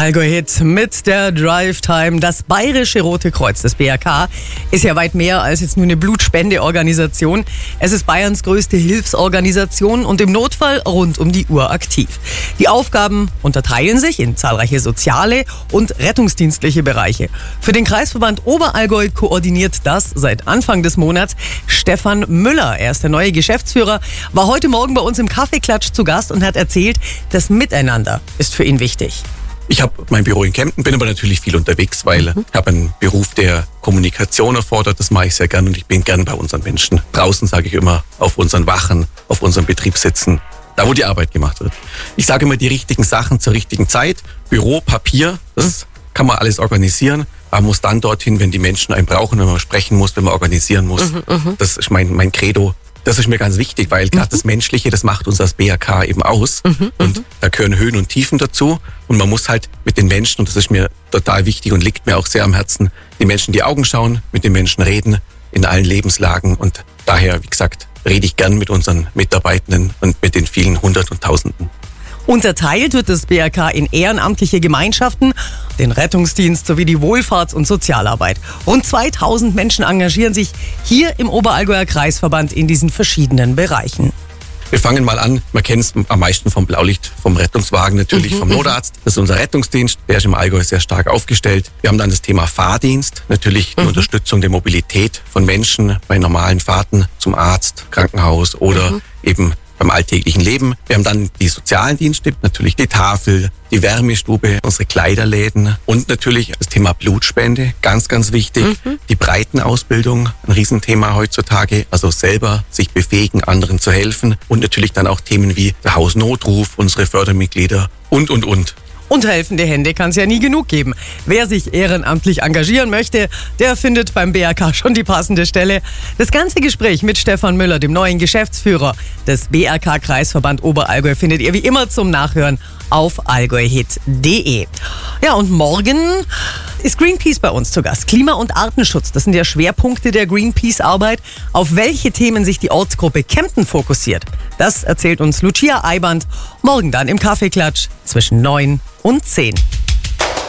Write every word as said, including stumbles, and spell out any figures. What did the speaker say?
Allgäu-Hit mit der Drive Time. Das Bayerische Rote Kreuz, das B R K, ist ja weit mehr als jetzt nur eine Blutspendeorganisation. Es ist Bayerns größte Hilfsorganisation und im Notfall rund um die Uhr aktiv. Die Aufgaben unterteilen sich in zahlreiche soziale und rettungsdienstliche Bereiche. Für den Kreisverband Oberallgäu koordiniert das seit Anfang des Monats Stefan Müller. Er ist der neue Geschäftsführer, war heute Morgen bei uns im Kaffeeklatsch zu Gast und hat erzählt, das Miteinander ist für ihn wichtig. Ich habe mein Büro in Kempten, bin aber natürlich viel unterwegs, weil mhm. ich habe einen Beruf, der Kommunikation erfordert. Das mache ich sehr gern und ich bin gern bei unseren Menschen. Draußen sage ich immer, auf unseren Wachen, auf unserem Betriebssitzen, da wo die Arbeit gemacht wird. Ich sage immer die richtigen Sachen zur richtigen Zeit. Büro, Papier, das kann man alles organisieren. Aber man muss dann dorthin, wenn die Menschen einen brauchen, wenn man sprechen muss, wenn man organisieren muss. Mhm, das ist mein, mein Credo. Das ist mir ganz wichtig, weil gerade mhm. das Menschliche, das macht uns als B R K eben aus. Mhm, und da gehören Höhen und Tiefen dazu. Und man muss halt mit den Menschen, und das ist mir total wichtig und liegt mir auch sehr am Herzen, die Menschen in die Augen schauen, mit den Menschen reden, in allen Lebenslagen. Und daher, wie gesagt, rede ich gern mit unseren Mitarbeitenden und mit den vielen Hundert und Tausenden. Unterteilt wird das B R K in ehrenamtliche Gemeinschaften, den Rettungsdienst sowie die Wohlfahrts- und Sozialarbeit. Rund zweitausend Menschen engagieren sich hier im Oberallgäuer Kreisverband in diesen verschiedenen Bereichen. Wir fangen mal an, man kennt es am meisten vom Blaulicht, vom Rettungswagen natürlich, mhm. vom Notarzt. Das ist unser Rettungsdienst, der ist im Allgäu sehr stark aufgestellt. Wir haben dann das Thema Fahrdienst, natürlich die mhm. Unterstützung der Mobilität von Menschen bei normalen Fahrten zum Arzt, Krankenhaus oder mhm. eben beim alltäglichen Leben. Wir haben dann die sozialen Dienste, natürlich die Tafel, die Wärmestube, unsere Kleiderläden und natürlich das Thema Blutspende, ganz, ganz wichtig. Mhm. Die Breitenausbildung, ein Riesenthema heutzutage, also selber sich befähigen, anderen zu helfen und natürlich dann auch Themen wie der Hausnotruf, unsere Fördermitglieder und, und, und. Und helfende Hände kann es ja nie genug geben. Wer sich ehrenamtlich engagieren möchte, der findet beim B R K schon die passende Stelle. Das ganze Gespräch mit Stefan Müller, dem neuen Geschäftsführer des B R K-Kreisverband Oberallgäu, findet ihr wie immer zum Nachhören auf allgäuhit punkt de. Ja, und morgen ist Greenpeace bei uns zu Gast. Klima- und Artenschutz, das sind ja Schwerpunkte der Greenpeace-Arbeit. Auf welche Themen sich die Ortsgruppe Kempten fokussiert, das erzählt uns Lucia Eiband morgen dann im Kaffeeklatsch zwischen neun und zehn.